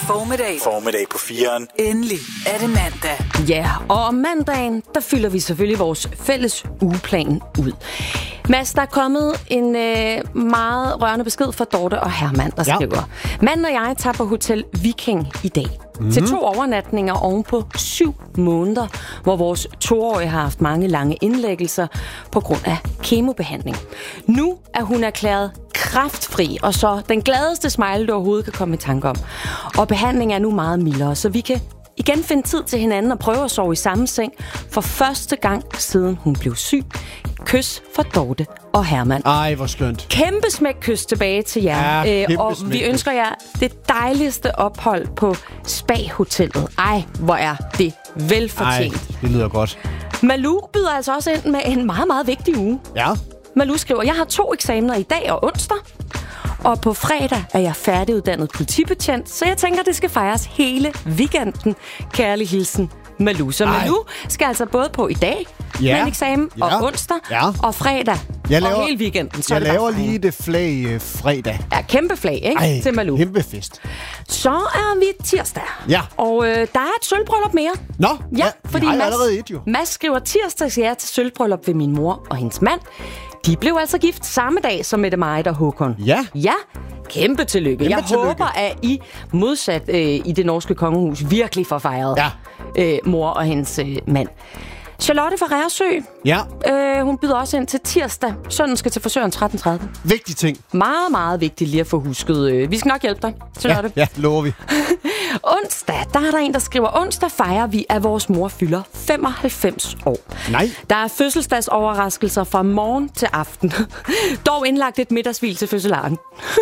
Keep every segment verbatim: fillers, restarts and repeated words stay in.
Formiddag. Formiddag på firen. Endelig er det mandag. Ja, og om mandagen, der fylder vi selvfølgelig vores fælles ugeplan ud. Mads, der er kommet en øh, meget rørende besked fra Dorte og Herman, der ja. skriver: Manden og jeg tager på Hotel Viking i dag. Mm. Til to overnatninger oven på syv måneder, hvor vores toårige har haft mange lange indlæggelser på grund af kemobehandling. Nu er hun erklæret kræftfri, og så den gladeste smile, du overhovedet kan komme i tanke om. Og behandlingen er nu meget mildere, så vi kan igen finde tid til hinanden og prøve at sove i samme seng for første gang siden hun blev syg. Kys for Dorte og Herman. Ej, hvor skønt. Kæmpe smæk kys tilbage til jer. Ja, øh, og vi ønsker jer det dejligste ophold på Spa-hotellet. Ej, hvor er det velfortjent. Ej, det lyder godt. Malou byder altså også ind med en meget, meget vigtig uge. Ja. Malou skriver: Jeg har to eksamener i dag og onsdag. Og på fredag er jeg færdiguddannet politibetjent, så jeg tænker, det skal fejres hele weekenden. Kærlig hilsen, Malou. Så Malou skal altså både på i dag ja. med en eksamen, ja. og onsdag, ja. og fredag, jeg laver, og hele weekenden. Så jeg laver lige det flag øh, fredag. Ja, kæmpe flag, ikke? Ej, til Malou. Kæmpe fest. Så er vi tirsdag. Ja. Og øh, der er et sølvbryllup mere. Nå, ja, ja fordi Mads, allerede et, jo. Mads skriver tirsdags ja til sølvbryllup ved min mor og hendes mand. De blev altså gift samme dag som Mette Marit og Håkon. Ja. Ja, kæmpe tillykke. Kæmpe Jeg tillykke. håber, at I modsat øh, i det norske kongehus virkelig får fejret ja. øh, mor og hendes øh, mand. Charlotte fra Reersø, ja. øh, hun byder også ind til tirsdag. Sønnen skal til frisøren tretten tredive. Vigtig ting. Meget, meget vigtigt lige at få husket. Øh, vi skal nok hjælpe dig, Charlotte. Ja, ja lover vi. Onsdag, der er der en, der skriver: onsdag fejrer vi, at vores mor fylder femoghalvfems år. Nej. Der er fødselsdagsoverraskelser fra morgen til aften. Dog indlagt et middagsvil til fødselaren.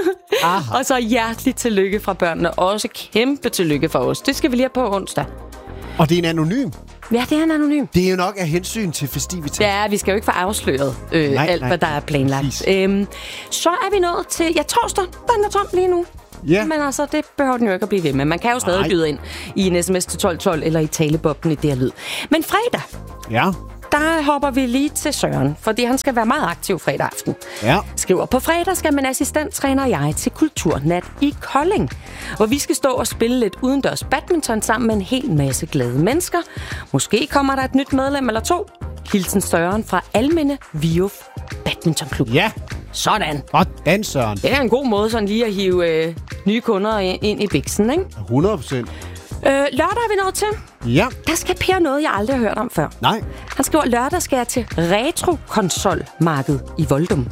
Og så hjerteligt tillykke fra børnene. Også kæmpe tillykke for os. Det skal vi lige have på onsdag. Og det er en anonym. Ja, det er en anonym. Det er jo nok af hensyn til festivitet. Ja, vi skal jo ikke få afsløret øh, nej, alt, nej. hvad der er planlagt. Øhm, så er vi nået til, ja, torsdag. Den er tom lige nu. Ja. Men altså, det behøver den jo ikke at blive ved med. Man kan jo stadig byde ind i en sms til tolv tolv eller i talebobben i det her lyd. Men fredag, ja. der hopper vi lige til Søren, fordi han skal være meget aktiv fredag aften. Ja. Skriver: på fredag skal min assistenttræner og jeg til Kulturnat i Kolding, hvor vi skal stå og spille lidt udendørs badminton sammen med en hel masse glade mennesker. Måske kommer der et nyt medlem eller to. Hilsen Søren fra Almene Viuf Badmintonklub. Ja. Sådan. Hvordan, Søren? Det er en god måde sådan lige at hive øh, nye kunder ind i biksen, ikke? hundrede procent. Øh, lørdag er vi nået til. Ja. Der skal Per noget, jeg aldrig har hørt om før. Nej. Han skriver: lørdag skal jeg til retro-konsolmarked i Voldum.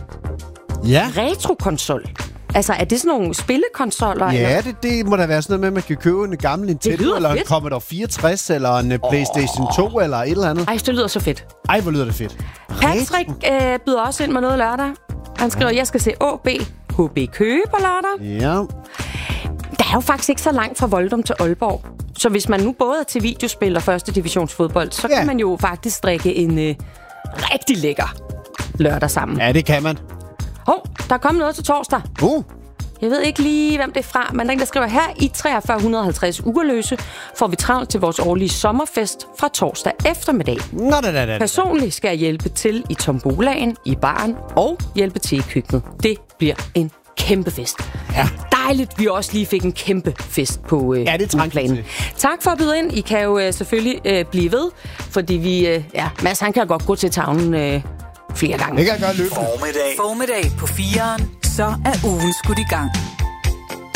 Ja. Retro-konsol? Altså, er det sådan nogle spillekonsoller? Ja, det, det må da være sådan noget med, at man kan købe en gammel Nintendo, eller en Commodore fireogtres, eller en oh. PlayStation to, eller et eller andet. Ej, det lyder så fedt. Ej, hvor lyder det fedt. Patrick øh, byder også ind med noget lørdag. Han skriver: jeg skal se A B H B Køge på lørdag. Ja. Der er jo faktisk ikke så langt fra Voldum til Aalborg. Så hvis man nu både er til videospil og første divisionsfodbold, så ja. kan man jo faktisk drikke en øh, rigtig lækker lørdag sammen. Ja, det kan man. Hov, der er kommet noget til torsdag. Uh. Jeg ved ikke lige, hvem det er fra, men der er en, der skriver: her i treogfyrre halvtreds ugerløse får vi travlt til vores årlige sommerfest fra torsdag eftermiddag. Nå, da, da, da. Personligt skal jeg hjælpe til i tombolaen, i baren og hjælpe til i køkkenet. Det bliver en kæmpe fest. Ja. Dejligt, vi også lige fik en kæmpe fest på øh, ja, det er planen. Tak for at byde ind. I kan jo øh, selvfølgelig øh, blive ved, fordi vi... Øh, ja, Mads, han kan godt gå til tavlen øh, flere gange. Det kan jeg godt løbe. Formiddag. Formiddag på firen. Så er ugen skudt i gang.